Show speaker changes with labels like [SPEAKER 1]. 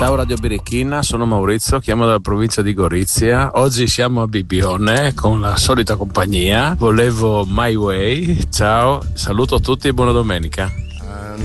[SPEAKER 1] Ciao Radio Birichina, sono Maurizio, chiamo dalla provincia di Gorizia. Oggi siamo a Bibbione con la solita compagnia. Volevo My Way. Ciao, saluto a tutti e buona domenica.